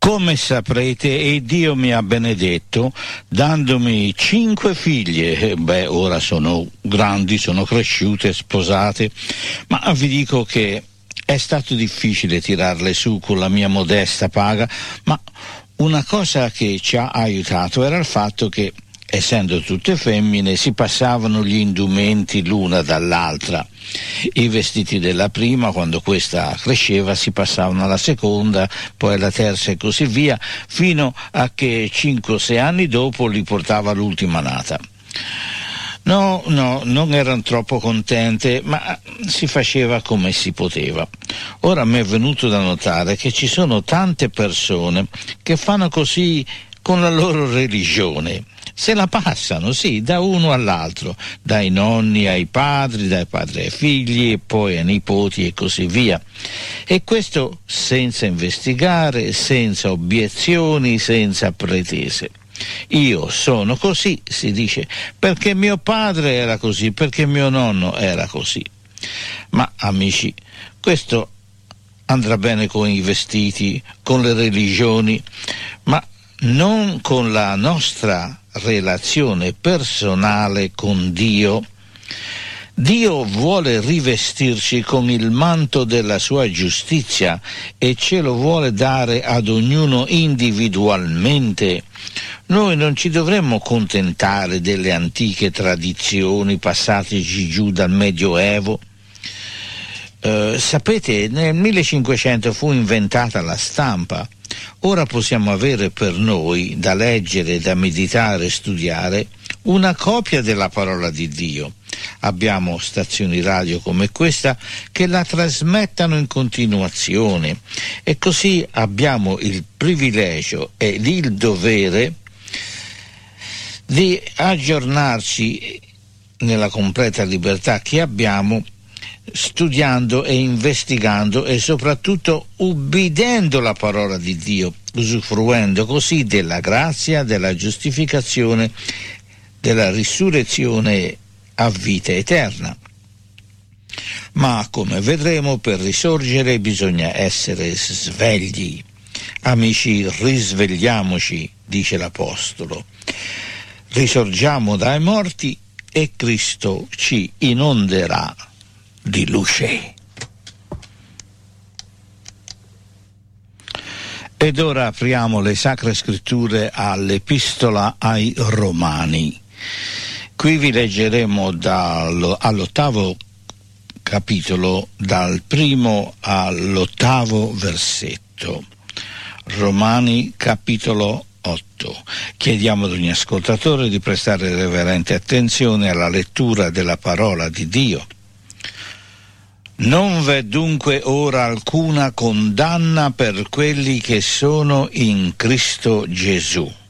Come saprete, Dio mi ha benedetto dandomi 5 figlie. Ora sono grandi, sono cresciute, sposate, ma vi dico che è stato difficile tirarle su con la mia modesta paga, ma una cosa che ci ha aiutato era il fatto che, essendo tutte femmine, si passavano gli indumenti l'una dall'altra. I vestiti della prima, quando questa cresceva, si passavano alla seconda, poi alla terza e così via, fino a che 5 o 6 anni dopo li portava l'ultima nata. No, non erano troppo contente, ma si faceva come si poteva. Ora mi è venuto da notare che ci sono tante persone che fanno così con la loro religione. Se la passano, sì, da uno all'altro, dai nonni ai padri, dai padri ai figli e poi ai nipoti e così via. E questo senza investigare, senza obiezioni, senza pretese. Io sono così, si dice, perché mio padre era così, perché mio nonno era così. Ma amici, questo andrà bene con i vestiti, con le religioni, ma non con la nostra relazione personale con Dio. Dio vuole rivestirci con il manto della sua giustizia e ce lo vuole dare ad ognuno individualmente. Noi non ci dovremmo contentare delle antiche tradizioni passateci giù dal Medioevo. Sapete, nel 1500 fu inventata la stampa. Ora possiamo avere per noi, da leggere, da meditare e studiare, una copia della parola di Dio. Abbiamo stazioni radio come questa che la trasmettano in continuazione e così abbiamo il privilegio e il dovere di aggiornarci nella completa libertà che abbiamo, studiando e investigando e soprattutto ubbidendo la parola di Dio, usufruendo così della grazia, della giustificazione, della risurrezione a vita eterna. Ma come vedremo, per risorgere bisogna essere svegli. Amici, risvegliamoci, dice l'Apostolo. Risorgiamo dai morti e Cristo ci inonderà di luce. Ed ora apriamo le Sacre Scritture all'Epistola ai Romani. Qui vi leggeremo all'8° capitolo, dal 1° all'8° versetto. Romani capitolo 8. Chiediamo ad ogni ascoltatore di prestare reverente attenzione alla lettura della parola di Dio. Non v'è dunque ora alcuna condanna per quelli che sono in Cristo Gesù.